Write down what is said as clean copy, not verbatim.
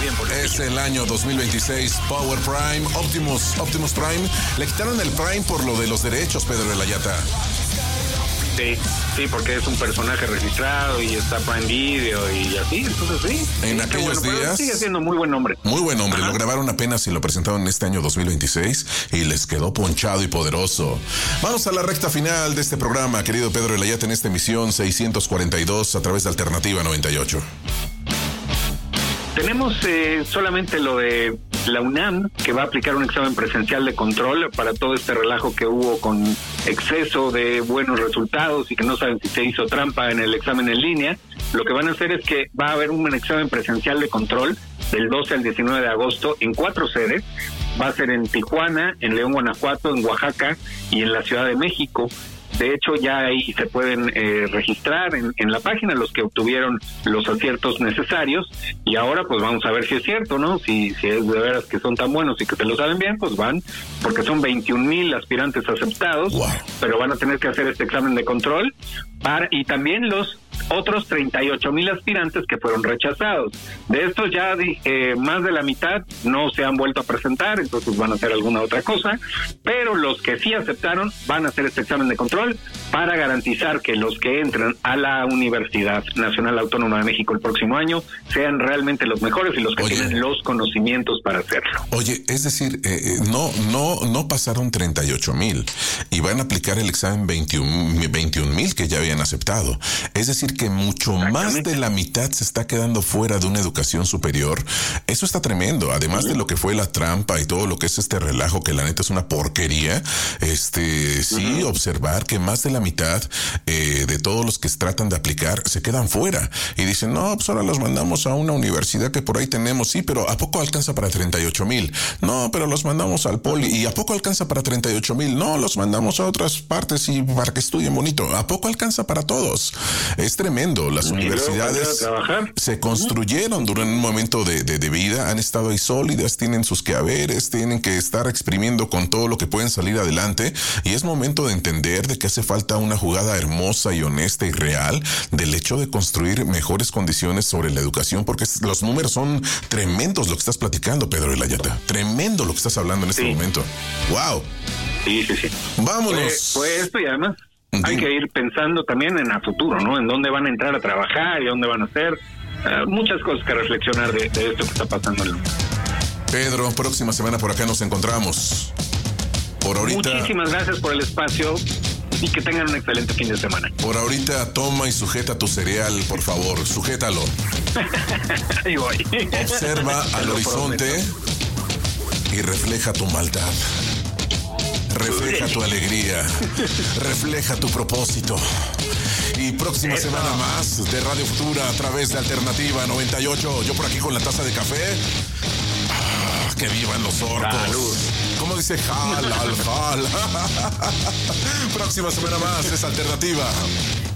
bien por Es el año 2026, Power Prime, Optimus Prime. Le quitaron el Prime por lo de los derechos, Pedro de la Yata. Sí, porque es un personaje registrado y está Prime Video y así, entonces sí. En aquellos días sigue siendo muy buen nombre. Muy buen nombre. Ajá. Lo grabaron apenas y lo presentaron en este año 2026 y les quedó ponchado y poderoso. Vamos a la recta final de este programa, querido Pedro de la Yata, en esta emisión 642 a través de Alternativa 98. Tenemos solamente lo de la UNAM, que va a aplicar un examen presencial de control para todo este relajo que hubo con exceso de buenos resultados y que no saben si se hizo trampa en el examen en línea. Lo que van a hacer es que va a haber un examen presencial de control del 12 al 19 de agosto en 4 sedes. Va a ser en Tijuana, en León, Guanajuato, en Oaxaca y en la Ciudad de México. De hecho, ya ahí se pueden registrar en la página los que obtuvieron los aciertos necesarios, y ahora pues vamos a ver si es cierto, ¿no? Si es de veras que son tan buenos y que se lo saben bien, pues van, porque son 21,000 aspirantes aceptados, wow. Pero van a tener que hacer este examen de control y también los otros 38,000 aspirantes que fueron rechazados. De estos ya más de la mitad no se han vuelto a presentar, entonces van a hacer alguna otra cosa, pero los que sí aceptaron van a hacer este examen de control para garantizar que los que entran a la Universidad Nacional Autónoma de México el próximo año sean realmente los mejores y los que tienen los conocimientos para hacerlo. Oye, es decir, no pasaron 38,000 y van a aplicar el examen 21,000 que ya habían aceptado. Es decir, que mucho más de la mitad se está quedando fuera de una educación superior. Eso está tremendo. Además de lo que fue la trampa y todo lo que es este relajo, que la neta es una porquería, sí, observar que más de la mitad de todos los que tratan de aplicar se quedan fuera y dicen, no, pues ahora los mandamos a una universidad que por ahí tenemos, sí, pero ¿a poco alcanza para 38,000? No, pero los mandamos al Poli. ¿Y a poco alcanza para 38,000? No, los mandamos a otras partes y para que estudien bonito. ¿A poco alcanza para todos? Es tremendo. Las universidades se construyeron durante un momento de vida, han estado ahí sólidas, tienen sus quehaceres, tienen que estar exprimiendo con todo lo que pueden salir adelante, y es momento de entender de que hace falta una jugada hermosa y honesta y real del hecho de construir mejores condiciones sobre la educación, porque los números son tremendos lo que estás platicando, Pedro de la Yata. Tremendo lo que estás hablando en este momento. ¡Wow! Sí. Vámonos. Fue esto, y además hay que ir pensando también en el futuro, ¿no? En dónde van a entrar a trabajar y dónde van a hacer. Muchas cosas que reflexionar de esto que está pasando. Pedro, próxima semana por acá nos encontramos. Por ahorita. Muchísimas gracias por el espacio y que tengan un excelente fin de semana. Por ahorita toma y sujeta tu cereal, por favor. Sujétalo. Ahí voy. Observa al horizonte y refleja tu maldad. Refleja tu alegría, refleja tu propósito. Y próxima semana más de Radio Futura a través de Alternativa 98. Yo por aquí con la taza de café. ¡Que vivan los orcos! ¡Salud! ¿Cómo dice? ¡Jal! Próxima semana más es Alternativa.